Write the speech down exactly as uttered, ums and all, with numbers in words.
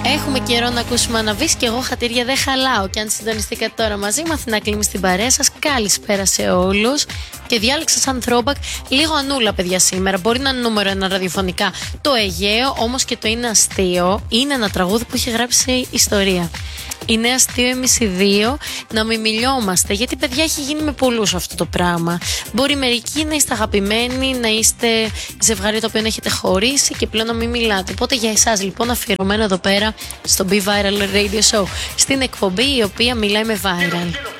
Έχουμε καιρό να ακούσουμε Αναβίς και εγώ χατήρια δεν χαλάω. Και αν συντονιστήκατε τώρα μαζί μου, Αθηνά Κλίμη στην παρέα σας. Καλησπέρα σε όλους. Και διάλεξα σαν throwback λίγο Ανούλα, παιδιά, σήμερα. Μπορεί να είναι νούμερο ένα ραδιοφωνικά το Αιγαίο, όμως και το είναι αστείο. Είναι ένα τραγούδι που έχει γράψει ιστορία. Είναι αστείο εμείς οι δύο να μην μιλιόμαστε. Γιατί, παιδιά, έχει γίνει με πολλούς αυτό το πράγμα. Μπορεί μερικοί να είστε αγαπημένοι, να είστε ζευγάρι το οποίο έχετε χωρίσει και πλέον να μην μιλάτε. Οπότε για εσάς, λοιπόν, αφιερωμένο εδώ πέρα στο Be Viral Radio Show, στην εκπομπή η οποία μιλάει με viral.